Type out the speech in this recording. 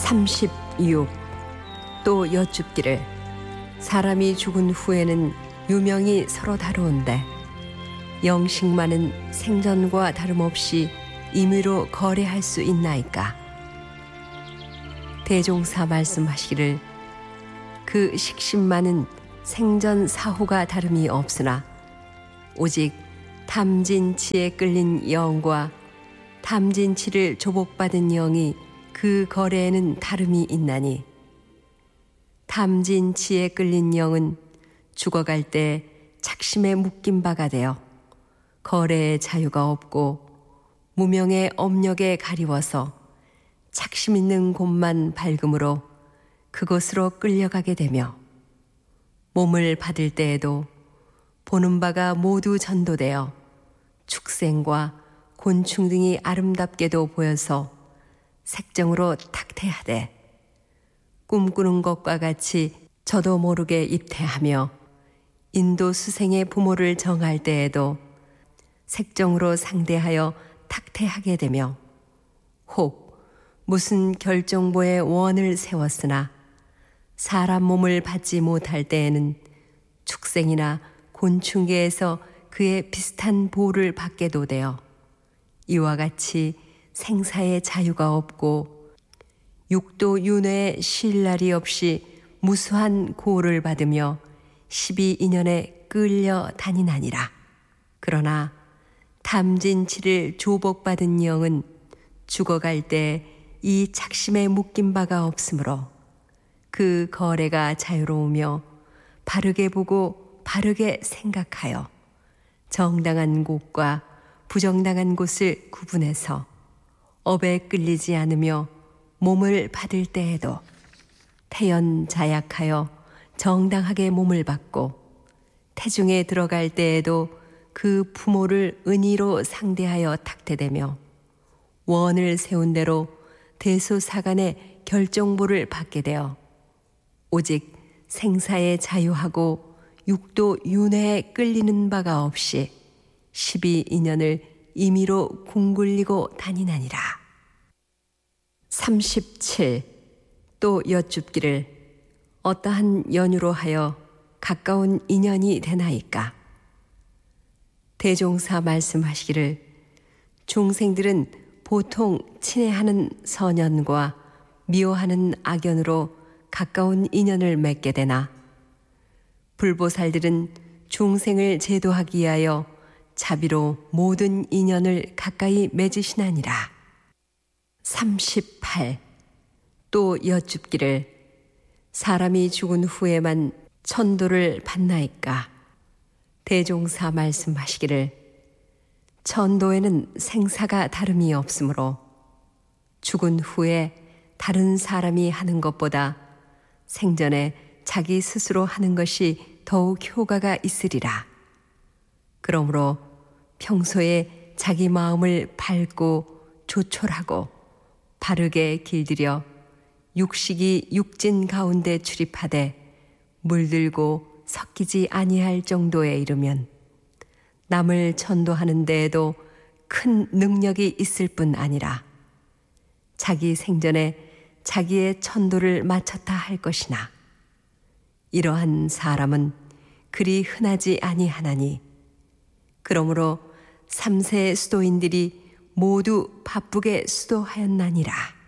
36. 또 여쭙기를 사람이 죽은 후에는 유명이 서로 다루온데 영식만은 생전과 다름없이 임의로 거래할 수 있나이까. 대종사 말씀하시기를 그 식신만은 생전 사후가 다름이 없으나 오직 탐진치에 끌린 영과 탐진치를 조복받은 영이 그 거래에는 다름이 있나니, 탐진치에 끌린 영은 죽어갈 때 착심에 묶인 바가 되어 거래의 자유가 없고 무명의 업력에 가리워서 착심 있는 곳만 밝음으로 그곳으로 끌려가게 되며, 몸을 받을 때에도 보는 바가 모두 전도되어 축생과 곤충 등이 아름답게도 보여서 색정으로 탁태하되 꿈꾸는 것과 같이 저도 모르게 입퇴하며 인도 수생의 부모를 정할 때에도 색정으로 상대하여 탁태하게 되며, 혹 무슨 결정보에 원을 세웠으나 사람 몸을 받지 못할 때에는 축생이나 곤충계에서 그의 비슷한 보를 받게도 되어 이와 같이 생사의 자유가 없고 육도 윤회에 쉴 날이 없이 무수한 고를 받으며 12인연에 끌려 다니나니라. 그러나 탐진치를 조복받은 영은 죽어갈 때 이 착심에 묶인 바가 없으므로 그 거래가 자유로우며 바르게 보고 바르게 생각하여 정당한 곳과 부정당한 곳을 구분해서 업에 끌리지 않으며 몸을 받을 때에도 태연자약하여 정당하게 몸을 받고 태중에 들어갈 때에도 그 부모를 은의로 상대하여 탁태되며 원을 세운 대로 대소사간의 결정보를 받게 되어 오직 생사에 자유하고 육도 윤회에 끌리는 바가 없이 12인연을 임의로 궁굴리고 다니나니라. 37. 또 여쭙기를 어떠한 연유로 하여 가까운 인연이 되나이까. 대종사 말씀하시기를 중생들은 보통 친애하는 선연과 미워하는 악연으로 가까운 인연을 맺게 되나, 불보살들은 중생을 제도하기 위하여 자비로 모든 인연을 가까이 맺으시나니라. 38. 또 여쭙기를 사람이 죽은 후에만 천도를 받나이까. 대종사 말씀하시기를 천도에는 생사가 다름이 없으므로 죽은 후에 다른 사람이 하는 것보다 생전에 자기 스스로 하는 것이 더욱 효과가 있으리라. 그러므로 평소에 자기 마음을 밝고 조촐하고 바르게 길들여 육식이 육진 가운데 출입하되 물들고 섞이지 아니할 정도에 이르면 남을 천도하는 데에도 큰 능력이 있을 뿐 아니라 자기 생전에 자기의 천도를 마쳤다 할 것이나, 이러한 사람은 그리 흔하지 아니하나니, 그러므로 3세 수도인들이 모두 바쁘게 수도하였나니라.